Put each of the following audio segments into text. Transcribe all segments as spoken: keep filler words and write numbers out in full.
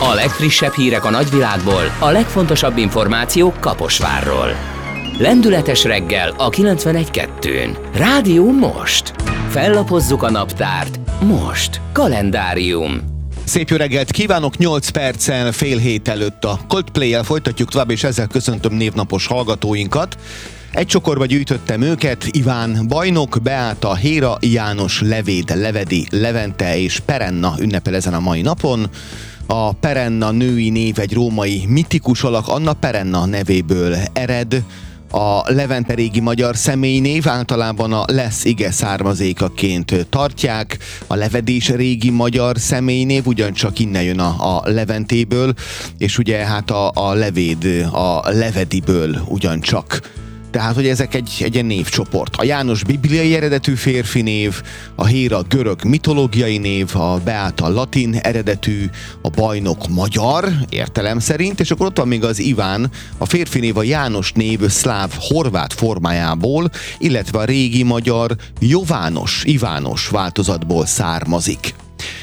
A legfrissebb hírek a nagyvilágból, a legfontosabb információk Kaposvárról. Lendületes reggel a kilencvenegy kettőn. Rádió Most. Fellapozzuk a naptárt. Most. Kalendárium. Szép jó reggelt kívánok, nyolc perccel fél hét előtt a Coldplay-el folytatjuk tovább, és ezzel köszöntöm névnapos hallgatóinkat. Egy csokorba gyűjtöttem őket: Iván Bajnok, Beáta, Héra, János, Levéd, Levedi, Levente és Perenna ünnepel ezen a mai napon. A Perenna női név egy római mitikus alak, Anna Perenna nevéből ered. A Levente régi magyar személynév, általában a lesz ige származékaként tartják. A Levedés régi magyar személynév ugyancsak innen jön a, a Leventéből, és ugye hát a, a Levéd a Levediből ugyancsak. Tehát, hogy ezek egy, egy ilyen névcsoport. A János bibliai eredetű férfi név, a Héra görög mitológiai név, a Beáta latin eredetű, a Bajnok magyar értelem szerint, és akkor ott van még az Iván, a férfi név a János név szláv horvát formájából, illetve a régi magyar Jovános, Ivános változatból származik.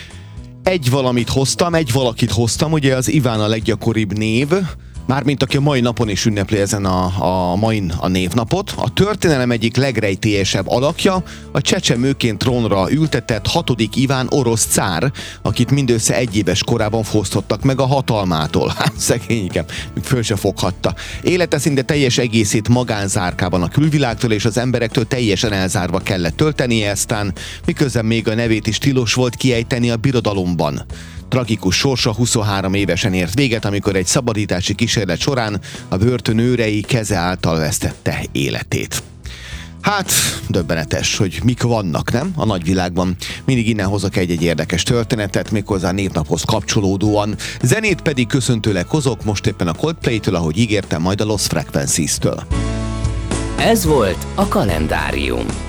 Egy valamit hoztam, egy valakit hoztam, ugye az Iván a leggyakoribb név, mármint aki a mai napon is ünnepli ezen a, a mai a névnapot. A történelem egyik legrejtélyesebb alakja a csecsemőként trónra ültetett hatodik Iván orosz cár, akit mindössze egy éves korában fosztottak meg a hatalmától. Hát szegényikem, még föl se foghatta. Élete szinte teljes egészét magánzárkában a külvilágtól és az emberektől teljesen elzárva kellett töltenie, aztán miközben még a nevét is tilos volt kiejteni a birodalomban. Tragikus sorsa huszonhárom évesen ért véget, amikor egy szabadítási kísérlet során a börtön őrei keze által vesztette életét. Hát, döbbenetes, hogy mik vannak, nem? A nagyvilágban. Mindig innen hozok egy-egy érdekes történetet, méghozzá a névnaphoz kapcsolódóan. Zenét pedig köszöntőleg hozok, most éppen a Coldplay-től, ahogy ígértem, majd a Lost Frequencies-től. Ez volt a Kalendárium.